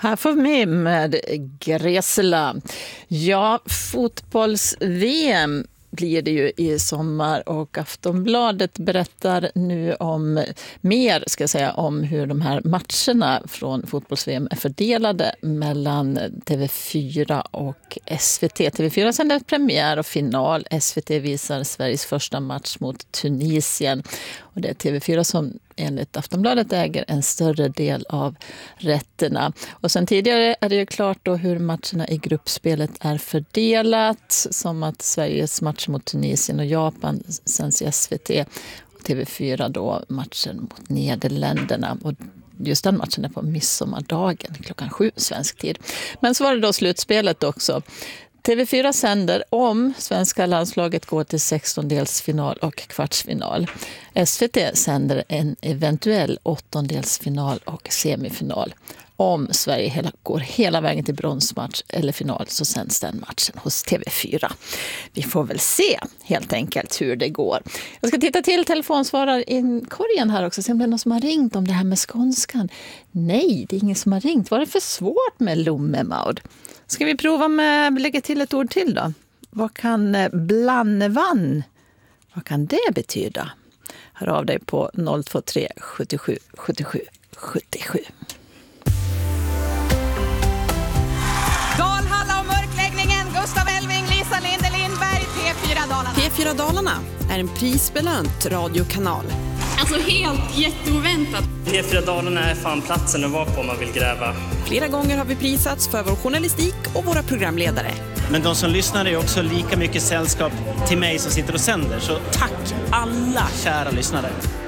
Här får vi med Gräsla. Ja, fotbolls-VM blir det ju i sommar och Aftonbladet berättar nu om om hur de här matcherna från fotbolls-VM är fördelade mellan TV4 och SVT. TV4 sänder premiär och final. SVT visar Sveriges första match mot Tunisien. Och det är TV4 som enligt Aftonbladet äger en större del av rätterna. Och sen tidigare är det ju klart då hur matcherna i gruppspelet är fördelat. Som att Sveriges match mot Tunisien och Japan sänds i SVT. Och TV4 då matchen mot Nederländerna. Och just den matchen är på midsommardagen 7:00 svensk tid. Men så var det då slutspelet också. TV4 sänder om svenska landslaget går till 16-delsfinal och kvartsfinal. SVT sänder en eventuell 8-delsfinal och semifinal. Om Sverige går hela vägen till bronsmatch eller final så sänds den matchen hos TV4. Vi får väl se helt enkelt hur det går. Jag ska titta till telefonsvararkorgen här också. Se om det är någon som har ringt om det här med skånskan. Nej, det är ingen som har ringt. Var det för svårt med Lommemaud? Ska vi prova med lägga till ett ord till då? Vad kan blannevann? Vad kan det betyda? Hör av dig på 023 77 77 77. Dalhalla och mörkläggningen, Gustav Elving, Lisa Linde Lindberg, P4 Dalarna. P4 Dalarna är en prisbelönt radiokanal. Alltså helt jätteoväntat. P4 Dalarna är fan platsen att vara på om man vill gräva. Flera gånger har vi prisats för vår journalistik och våra programledare. Men de som lyssnar är också lika mycket sällskap till mig som sitter och sänder. Så tack alla kära lyssnare.